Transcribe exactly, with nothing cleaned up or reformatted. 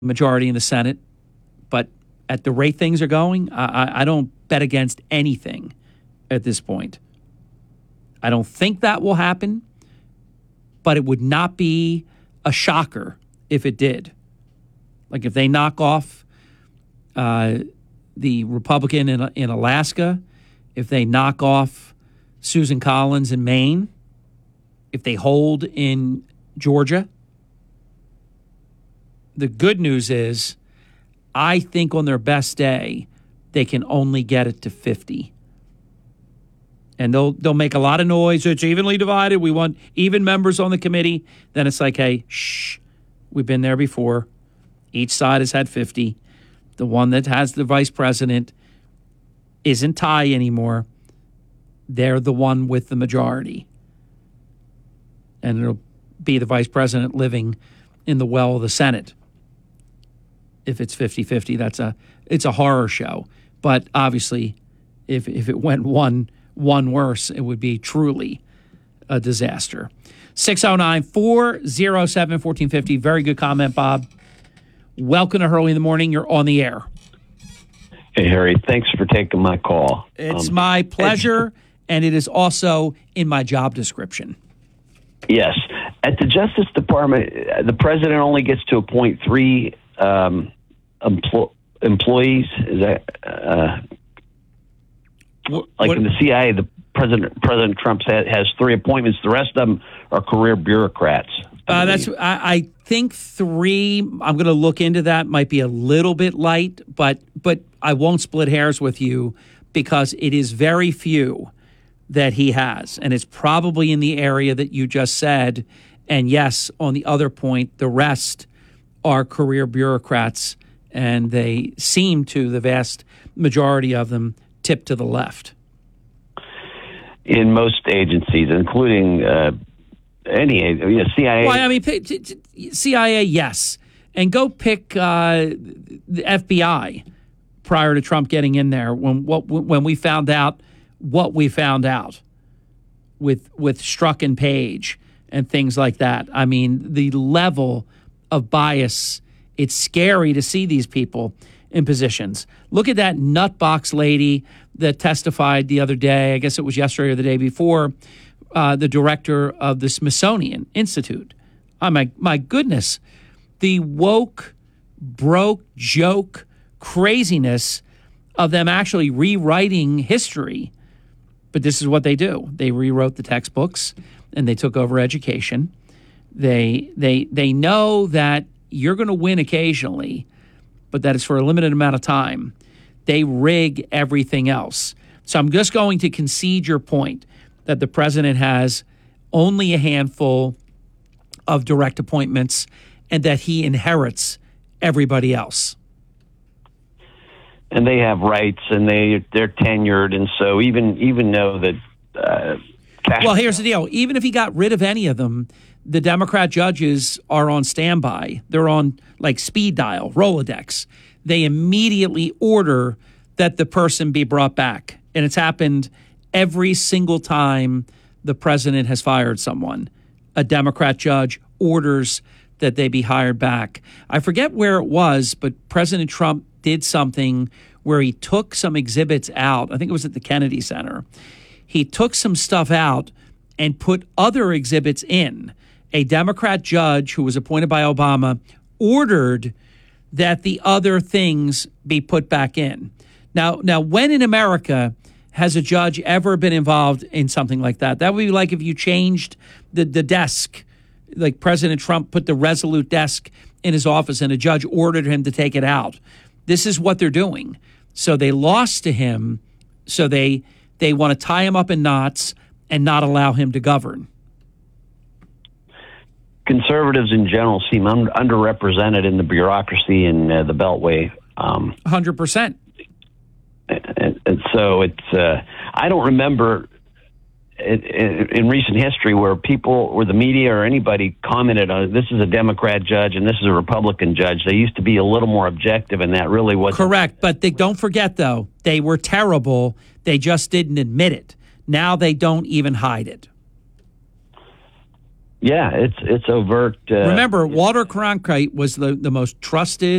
majority in the Senate. But at the rate things are going, I, I don't bet against anything at this point. I don't think that will happen, but it would not be a shocker if it did. Like if they knock off uh, the Republican in, in Alaska, if they knock off Susan Collins in Maine, if they hold in Georgia. The good news is, I think on their best day, they can only get it to fifty. And they'll they'll make a lot of noise. It's evenly divided. We want even members on the committee. Then it's like, hey, shh, we've been there before. Each side has had fifty. The one that has the vice president isn't tie anymore. They're the one with the majority. And it'll be the vice president living in the well of the Senate. If it's fifty-fifty, that's a it's a horror show. But obviously, if if it went one one worse, it would be truly a disaster. six oh nine, four oh seven, one four five oh. Very good comment, Bob. Welcome to Hurley in the Morning. You're on the air. Hey, Harry. Thanks for taking my call. It's um, my pleasure, and it is also in my job description. Yes. At the Justice Department, the president only gets to appoint three um, empl- employees. Is that uh, what, like what, in the C I A? The president, President Trump has, has three appointments. The rest of them are career bureaucrats. Uh, that's. I, I think three. I'm going to look into that. Might be a little bit light, but but I won't split hairs with you because it is very few that he has, and it's probably in the area that you just said. And yes, on the other point, the rest are career bureaucrats, and they seem to, the vast majority of them, tip to the left. In most agencies, including uh, any you know, C I A. Well, I mean, C I A, yes. And go pick uh, the F B I prior to Trump getting in there when what when we found out what we found out with with Strzok and Page and things like that. I mean, the level of bias, it's scary to see these people in positions. Look at that nutbox lady that testified the other day, I guess it was yesterday or the day before, uh, the director of the Smithsonian Institute. Oh, my, my goodness. The woke, broke, joke craziness of them actually rewriting history. But this is what they do. They rewrote the textbooks and they took over education. They they they know that you're going to win occasionally, but that is for a limited amount of time. They rig everything else. So I'm just going to concede your point that the president has only a handful of direct appointments and that he inherits everybody else. And they have rights, and they they're tenured, and so even even though that. Uh, Cash- well, here's the deal: even if he got rid of any of them, the Democrat judges are on standby. They're on like speed dial, Rolodex. They immediately order that the person be brought back, and it's happened every single time the president has fired someone. A Democrat judge orders that they be hired back. I forget where it was, but President Trump did something where he took some exhibits out. I think it was at the Kennedy Center. He took some stuff out and put other exhibits in. A Democrat judge who was appointed by Obama ordered that the other things be put back in. Now, now, when in America has a judge ever been involved in something like that? That would be like if you changed the, the desk, like President Trump put the Resolute desk in his office and a judge ordered him to take it out. This is what they're doing. So they lost to him, so they they want to tie him up in knots and not allow him to govern. Conservatives in general seem un- underrepresented in the bureaucracy and uh, the Beltway. Um, one hundred percent. And, and so it's, uh, I don't remember in, in, in recent history where people or the media or anybody commented on this is a Democrat judge and this is a Republican judge. They used to be a little more objective, and that really wasn't. Correct. But they, don't forget, though, they were terrible. They just didn't admit it. Now they don't even hide it. Yeah, it's it's overt. Uh, Remember, Walter Cronkite was the, the most trusted